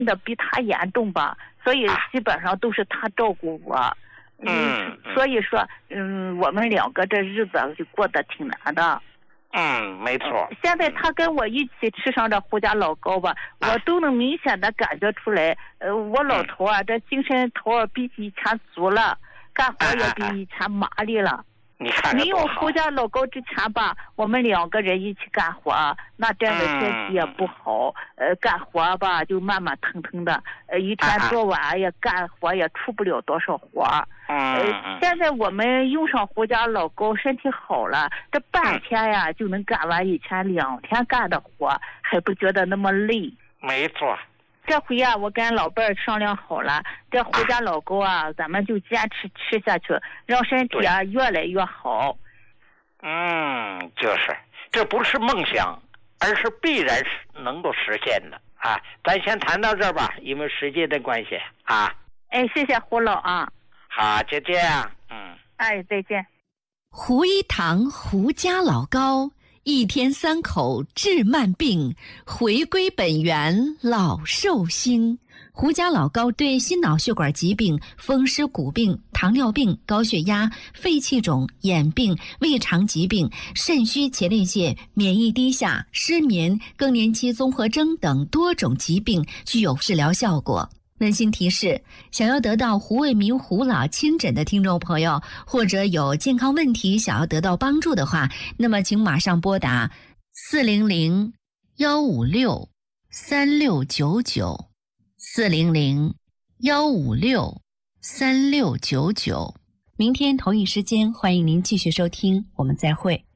的比他严重吧，所以基本上都是他照顾我。所以说，我们两个这日子就过得挺难的。 没错。 现在他跟我一起吃上这胡家老高吧，我都能明显的感觉出来，我老头啊，这精神头比以前足了，干活也比以前麻利了。 你看没有胡家老高之前吧，我们两个人一起干活，那这样的天气也不好，干活吧就慢慢腾腾的，一天做完也干活也出不了多少活。现在我们用上胡家老高，身体好了，这半天呀就能干完以前2天干的活，还不觉得那么累。 没错。 这回啊，我跟老伴儿商量好了，这胡家老高啊，咱们就坚持吃下去，让身体啊越来越好。 就是这不是梦想，而是必然能够实现的啊！咱先谈到这儿吧，因为时间的关系啊。 谢谢胡老啊。 好，就这样。 再见。 胡一堂胡家老高，1天3口治慢病，回归本源老寿星。胡家老高对心脑血管疾病、风湿骨病、糖尿病、高血压、肺气肿、眼病、胃肠疾病、肾虚前列腺、免疫低下、失眠、更年期综合征等多种疾病具有治疗效果。温馨提示：想要得到胡卫民胡老亲诊的听众朋友，或者有健康问题想要得到帮助的话，那么请马上拨打400-156-3699 400-156-3699。明天同一时间，欢迎您继续收听，我们再会。